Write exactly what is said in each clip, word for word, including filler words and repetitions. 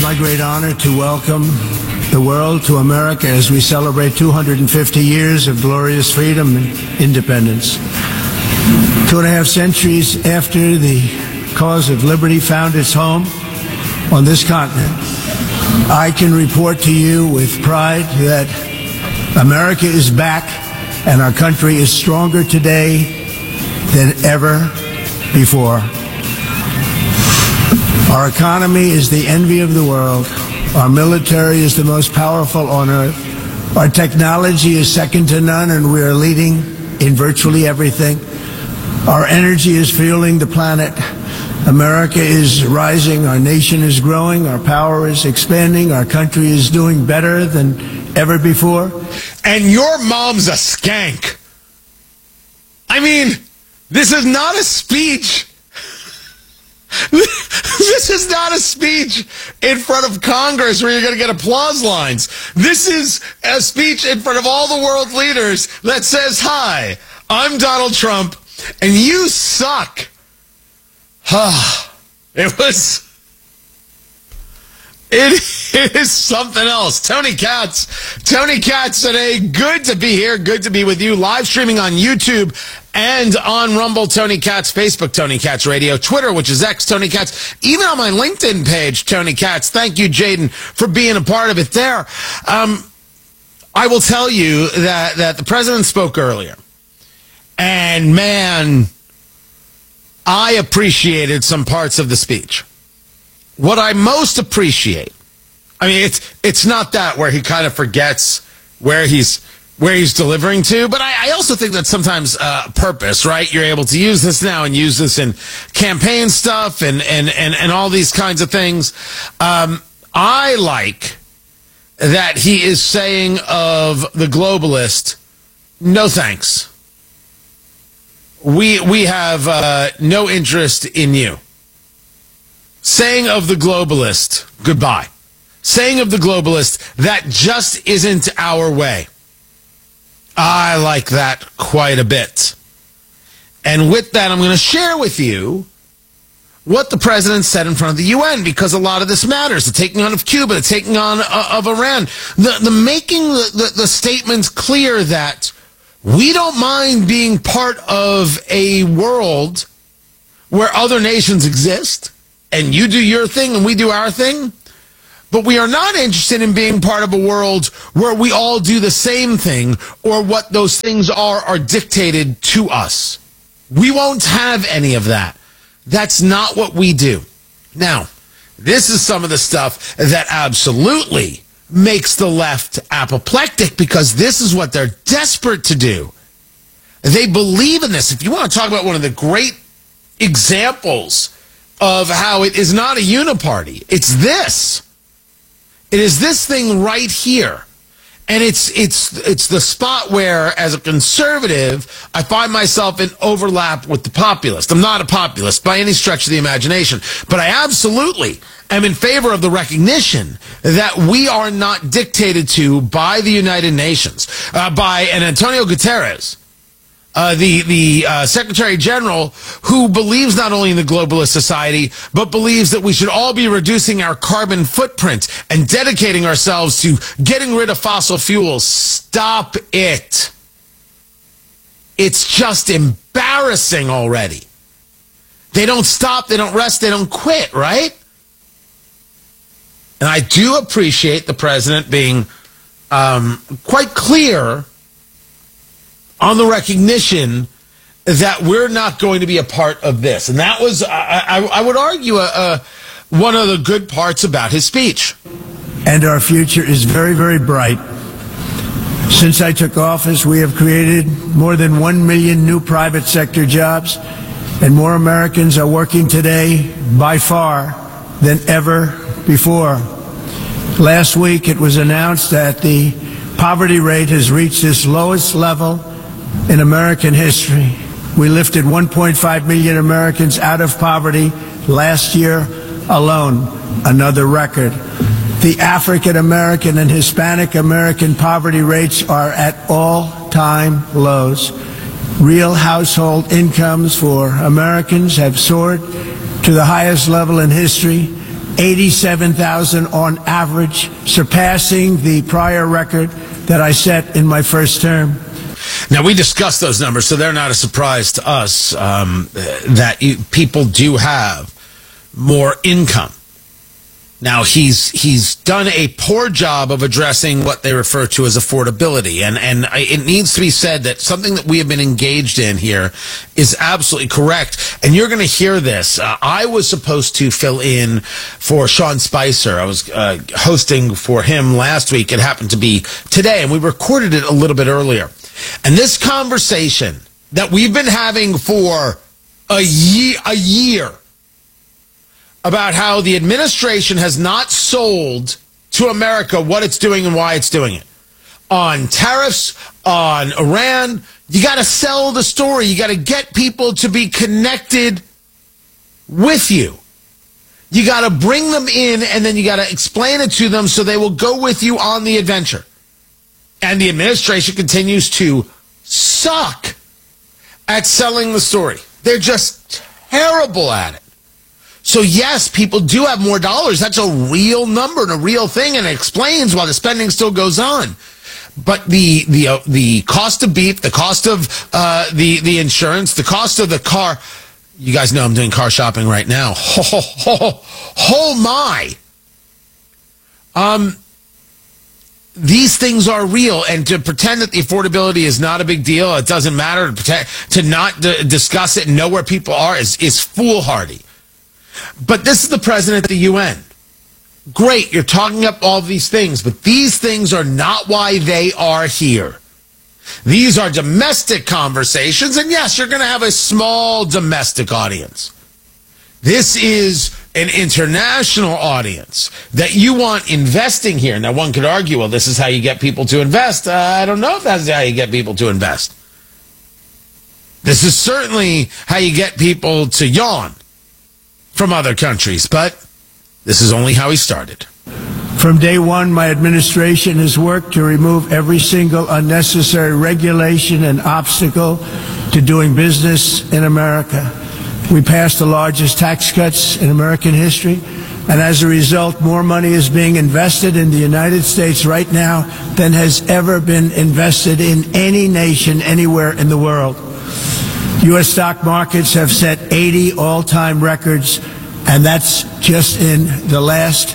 my great honor to welcome the world to America as we celebrate two hundred fifty years of glorious freedom and independence. Two and a half centuries after the cause of liberty found its home on this continent, I can report to you with pride that America is back and our country is stronger today than ever before. Our economy is the envy of the world. Our military is the most powerful on earth. Our technology is second to none, and we are leading in virtually everything. Our energy is fueling the planet. America is rising. Our nation is growing. Our power is expanding. Our country is doing better than ever before. And your mom's a skank. I mean, this is not a speech. This is not a speech in front of Congress where you're going to get applause lines. This is a speech in front of all the world leaders that says, hi, I'm Donald Trump, and you suck. It was... It is something else. Tony Katz. Tony Katz today. Good to be here. Good to be with you. Live streaming on YouTube and on Rumble, Tony Katz. Facebook, Tony Katz Radio. Twitter, which is X, Tony Katz. Even on my LinkedIn page, Tony Katz. Thank you, Jaden, for being a part of it there. Um, I will tell you that, that the president spoke earlier. And, man, I appreciated some parts of the speech. What I most appreciate, I mean, it's it's not that where he kind of forgets where he's where he's delivering to, but I, I also think that sometimes uh, purpose, right? You're able to use this now and use this in campaign stuff and and and, and all these kinds of things. Um, I like that he is saying of the globalist, no thanks. We we have uh, no interest in you. Saying of the globalist, goodbye. Saying of the globalist, that just isn't our way. I like that quite a bit. And with that, I'm going to share with you what the president said in front of the U N, because a lot of this matters. The taking on of Cuba, the taking on uh, of Iran, the, the making the, the, the statements clear that we don't mind being part of a world where other nations exist, and you do your thing and we do our thing, but we are not interested in being part of a world where we all do the same thing, or what those things are are dictated to us. We won't have any of that. That's not what we do. Now, this is some of the stuff that absolutely makes the left apoplectic, because this is what they're desperate to do. They believe in this. If you want to talk about one of the great examples of how it is not a uniparty, it's this. It is this thing right here. And it's it's it's the spot where, as a conservative, I find myself in overlap with the populist. I'm not a populist by any stretch of the imagination, but I absolutely am in favor of the recognition that we are not dictated to by the United Nations, uh, by an Antonio Guterres, Uh, the the uh, Secretary General, who believes not only in the globalist society, but believes that we should all be reducing our carbon footprint and dedicating ourselves to getting rid of fossil fuels. Stop it. It's just embarrassing already. They don't stop, they don't rest, they don't quit, right? And I do appreciate the president being um, quite clear on the recognition that we're not going to be a part of this. And that was, I, I, I would argue, uh, uh, one of the good parts about his speech. And our future is very, very bright. Since I took office, we have created more than one million new private sector jobs, and more Americans are working today by far than ever before. Last week, it was announced that the poverty rate has reached its lowest level in American history. We lifted one point five million Americans out of poverty last year alone, another record. The African American and Hispanic American poverty rates are at all-time lows. Real household incomes for Americans have soared to the highest level in history. eighty-seven thousand on average, surpassing the prior record that I set in my first term. Now, we discussed those numbers, so they're not a surprise to us um, that you, people do have more income. Now, he's he's done a poor job of addressing what they refer to as affordability. And, and it needs to be said that something that we have been engaged in here is absolutely correct. And you're going to hear this. Uh, I was supposed to fill in for Sean Spicer. I was uh, hosting for him last week. It happened to be today, and we recorded it a little bit earlier. And this conversation that we've been having for a year, a year, about how the administration has not sold to America what it's doing and why it's doing it. On tariffs, on Iran, you got to sell the story. You got to get people to be connected with you. You got to bring them in, and then you got to explain it to them so they will go with you on the adventure. And the administration continues to suck at selling the story. They're just terrible at it. So yes, people do have more dollars. That's a real number and a real thing, and it explains why the spending still goes on. But the the uh, the cost of beef, the cost of uh, the the insurance, the cost of the car. You guys know I'm doing car shopping right now. Oh, oh, oh, oh my! Um, these things are real, and to pretend that the affordability is not a big deal, it doesn't matter. To pretend, to not d- discuss it and know where people are is is foolhardy. But this is the president of the U N. Great, you're talking up all these things, but these things are not why they are here. These are domestic conversations, and yes, you're going to have a small domestic audience. This is an international audience that you want investing here. Now, one could argue, well, this is how you get people to invest. Uh, I don't know if that's how you get people to invest. This is certainly how you get people to yawn from other countries, but this is only how he started. From day one, my administration has worked to remove every single unnecessary regulation and obstacle to doing business in America. We passed the largest tax cuts in American history, and as a result, more money is being invested in the United States right now than has ever been invested in any nation anywhere in the world. U S stock markets have set eighty all-time records, and that's just in the last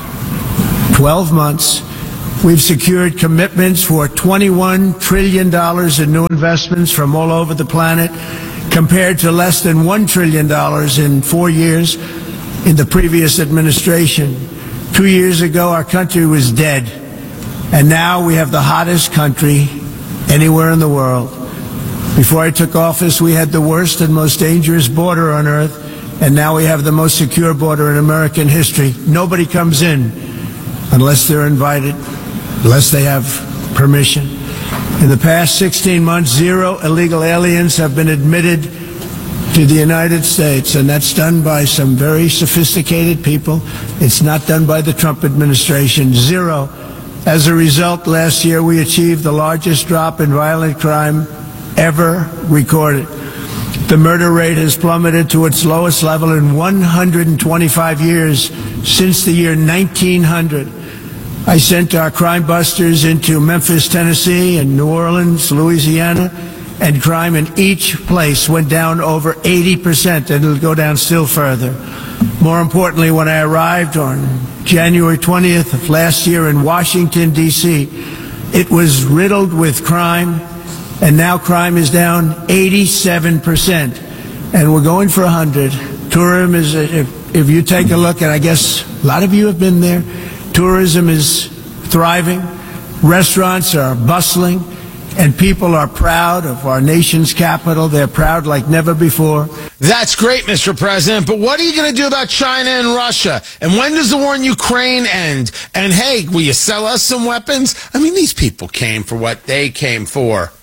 twelve months. We've secured commitments for twenty-one trillion dollars in new investments from all over the planet, compared to less than one trillion dollars in four years in the previous administration. Two years ago, our country was dead, and now we have the hottest country anywhere in the world. Before I took office, we had the worst and most dangerous border on earth, and now we have the most secure border in American history. Nobody comes in unless they're invited, unless they have permission. In the past sixteen months, zero illegal aliens have been admitted to the United States, and that's done by some very sophisticated people. It's not done by the Trump administration. Zero. As a result, last year we achieved the largest drop in violent crime ever recorded. The murder rate has plummeted to its lowest level in one hundred twenty-five years, since the year nineteen hundred. I sent our crime busters into Memphis, Tennessee, and New Orleans, Louisiana, and crime in each place went down over eighty percent, and it'll go down still further. More importantly, when I arrived on January twentieth of last year in Washington, D C, it was riddled with crime, and now crime is down eighty-seven percent, and we're going for one hundred. Tourism is, if, if you take a look, and I guess a lot of you have been there, tourism is thriving, restaurants are bustling, and people are proud of our nation's capital. They're proud like never before. That's great, Mister President, but what are you going to do about China and Russia? And when does the war in Ukraine end? And hey, will you sell us some weapons? I mean, these people came for what they came for.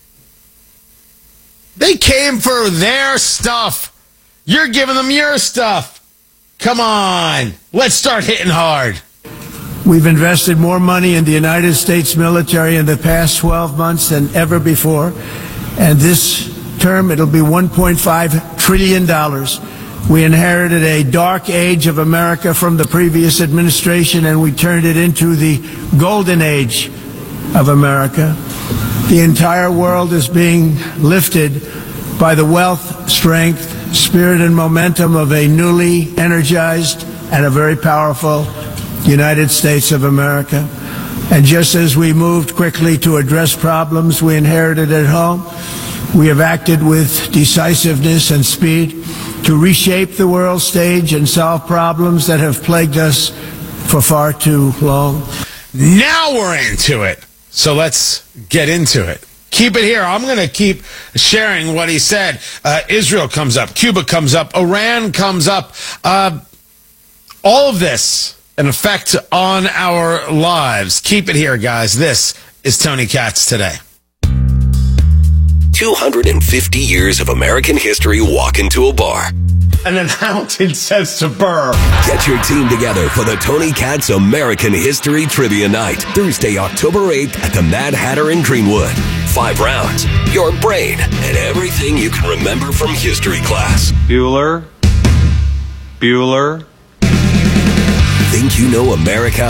They came for their stuff. You're giving them your stuff. Come on, let's start hitting hard. We've invested more money in the United States military in the past twelve months than ever before, and this term it'll be one point five trillion dollars. We inherited a dark age of America from the previous administration, and we turned it into the golden age of America. The entire world is being lifted by the wealth, strength, spirit, and momentum of a newly energized and a very powerful United States of America. And just as we moved quickly to address problems we inherited at home, we have acted with decisiveness and speed to reshape the world stage and solve problems that have plagued us for far too long. Now we're into it. So let's get into it. Keep it here. I'm going to keep sharing what he said. Uh, Israel comes up. Cuba comes up. Iran comes up. Uh, all of this, an effect on our lives. Keep it here, guys. This is Tony Katz Today. two hundred fifty years of American history walk into a bar. And then Hamilton says to Burr, Get your team together for the Tony Katz American History Trivia Night, Thursday, October eighth at the Mad Hatter in Greenwood. Five rounds, your brain, and everything you can remember from history class. Bueller. Bueller. Think you know America?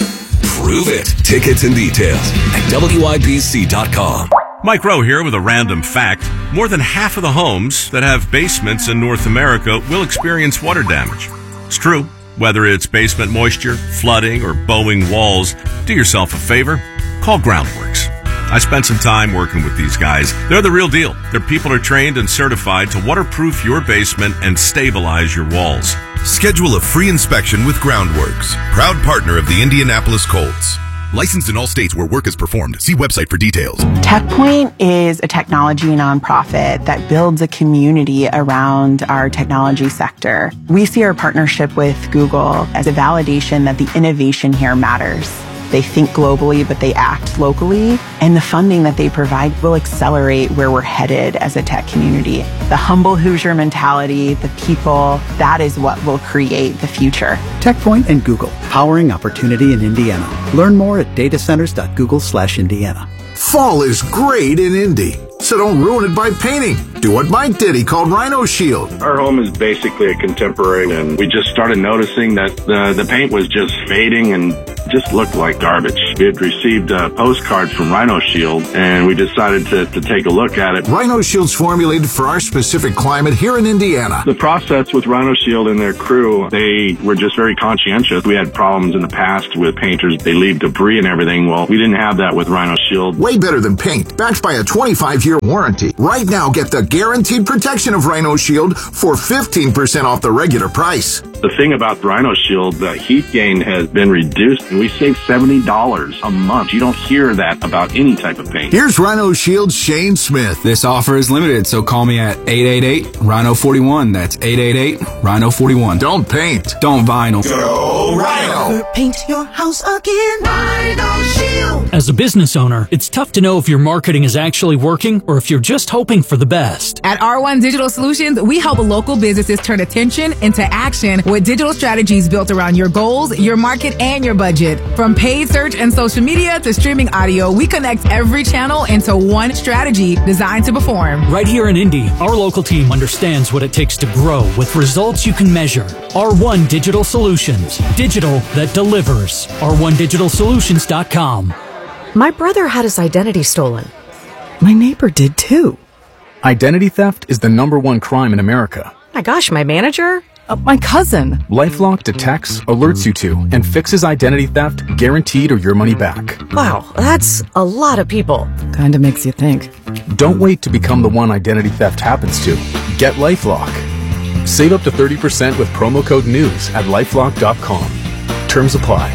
Prove it. Tickets and details at W I B C dot com. Mike Rowe here with a random fact. More than half of the homes that have basements in North America will experience water damage. It's true. Whether it's basement moisture, flooding, or bowing walls, do yourself a favor. Call Groundworks. I spent some time working with these guys. They're the real deal. Their people are trained and certified to waterproof your basement and stabilize your walls. Schedule a free inspection with Groundworks, proud partner of the Indianapolis Colts. Licensed in all states where work is performed. See website for details. TechPoint is a technology nonprofit that builds a community around our technology sector. We see our partnership with Google as a validation that the innovation here matters. They think globally, but they act locally. And the funding that they provide will accelerate where we're headed as a tech community. The humble Hoosier mentality, the people, that is what will create the future. TechPoint and Google, powering opportunity in Indiana. Learn more at datacenters.google slash Indiana. Fall is great in Indy, so don't ruin it by painting. Do what Mike did. He called Rhino Shield. Our home is basically a contemporary, and we just started noticing that the, the paint was just fading and just looked like garbage. We had received uh, postcards from Rhino Shield, and we decided to, to take a look at it. Rhino Shield's formulated for our specific climate here in Indiana. The process with Rhino Shield and their crew, they were just very conscientious. We had problems in the past with painters. They leave debris and everything. Well, we didn't have that with Rhino Shield. Way better than paint, backed by a twenty-five year warranty. Right now, get the guaranteed protection of Rhino Shield for fifteen percent off the regular price. The thing about the Rhino Shield, the heat gain has been reduced, and we save seventy dollars a month. You don't hear that about any type of paint. Here's Rhino Shield's Shane Smith. This offer is limited, so call me at eight eight eight, Rhino forty-one. That's eight eight eight, Rhino forty-one. Don't paint. Don't vinyl. Go Rhino. Paint your house again. Rhino Shield. As a business owner, it's tough to know if your marketing is actually working or if you're just hoping for the best. At R one Digital Solutions, we help local businesses turn attention into action with digital strategies built around your goals, your market, and your budget. From paid search and social media to streaming audio, we connect every channel into one strategy designed to perform. Right here in Indy, our local team understands what it takes to grow with results you can measure. R one Digital Solutions. Digital that delivers. R one digital solutions dot com. My brother had his identity stolen. My neighbor did too. Identity theft is the number one crime in America. My gosh, my manager? Uh, my cousin. LifeLock detects, alerts you to, and fixes identity theft guaranteed or your money back. Wow, that's a lot of people. Kinda makes you think. Don't wait to become the one identity theft happens to. Get LifeLock. Save up to thirty percent with promo code NEWS at lifelock dot com. Terms apply.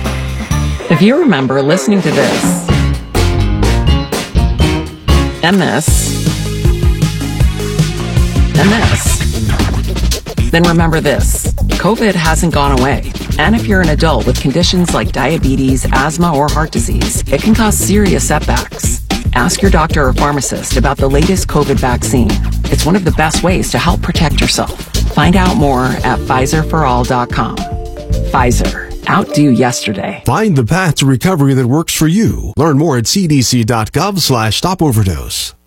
If you remember listening to this, and this, and this, then remember this. COVID hasn't gone away. And if you're an adult with conditions like diabetes, asthma, or heart disease, it can cause serious setbacks. Ask your doctor or pharmacist about the latest COVID vaccine. It's one of the best ways to help protect yourself. Find out more at Pfizer for all dot com. Pfizer. Outdo yesterday. Find the path to recovery that works for you. Learn more at c d c dot gov slash stop overdose.